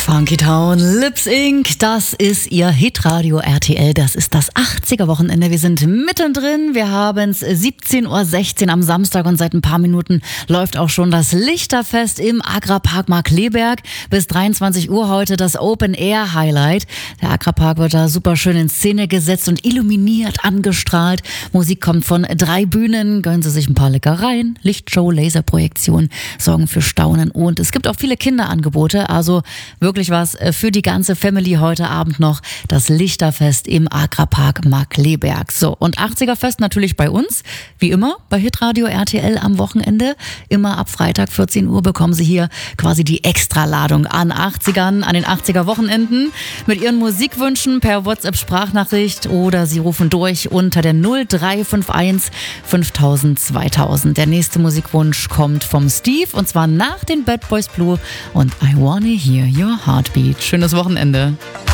Funky Town, Lips Inc., das ist ihr Hitradio RTL, das ist das 80er-Wochenende. Wir sind mittendrin, wir haben es 17.16 Uhr am Samstag und seit ein paar Minuten läuft auch schon das Lichterfest im Agrarpark Markkleeberg. Bis 23 Uhr heute das Open-Air-Highlight. Der Agrarpark wird da super schön in Szene gesetzt und illuminiert, angestrahlt. Musik kommt von 3 Bühnen, gönnen Sie sich ein paar Leckereien, Lichtshow, Laserprojektion, sorgen für Staunen und es gibt auch viele Kinderangebote, also wirklich was für die ganze Family heute Abend noch. Das Lichterfest im Agrarpark Markkleeberg. So, und 80er-Fest natürlich bei uns. Wie immer bei Hitradio RTL am Wochenende. Immer ab Freitag 14 Uhr bekommen Sie hier quasi die Extraladung an 80ern, an den 80er-Wochenenden. Mit Ihren Musikwünschen per WhatsApp-Sprachnachricht oder Sie rufen durch unter der 0351 5000 2000. Der nächste Musikwunsch kommt vom Steve und zwar nach den Bad Boys Blue und I Wanna Hear Your Heartbeat. Schönes Wochenende.